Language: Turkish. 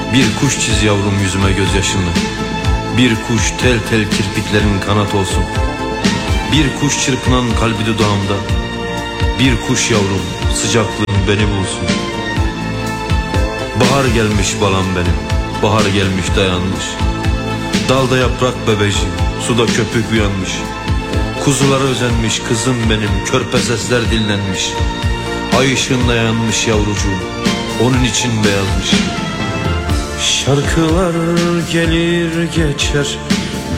Bir kuş çiz yavrum yüzüme gözyaşınla. Bir kuş tel tel kirpiklerin kanat olsun. Bir kuş çırpınan kalbi dudağımda. Bir kuş yavrum sıcaklığın beni bulsun. Bahar gelmiş balam benim, bahar gelmiş dayanmış. Dalda yaprak bebeciğim, suda köpük uyanmış. Kuzulara özenmiş kızım benim, körpe sesler dinlenmiş. Ay ışığında yanmış yavrucuğum, onun için beyazmış. Şarkılar gelir geçer,